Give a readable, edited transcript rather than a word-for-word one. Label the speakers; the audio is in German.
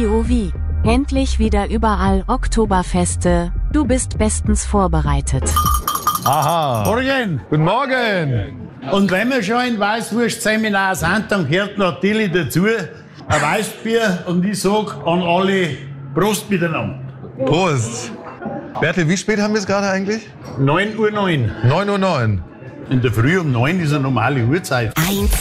Speaker 1: WOW. Endlich wieder überall Oktoberfeste. Du bist bestens vorbereitet.
Speaker 2: Aha.
Speaker 3: Morgen.
Speaker 2: Guten Morgen.
Speaker 3: Und wenn wir schon in Weißwurst-Seminar sind, dann gehört natürlich dazu ein Weißbier. Und ich sag an alle Prost miteinander.
Speaker 2: Prost. Bertel, wie spät haben wir es gerade eigentlich?
Speaker 3: 9:09 Uhr.
Speaker 2: 9:09 Uhr.
Speaker 3: In der Früh um 9 ist eine normale Uhrzeit.